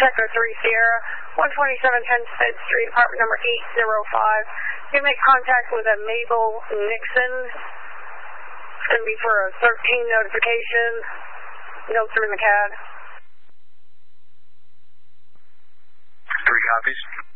Echo 3 Sierra, 127 Hempstead Street, apartment number 805. You make contact with a Mabel Nixon. It's going to be for a 13 notification. Notes are in the CAD. 3 copies.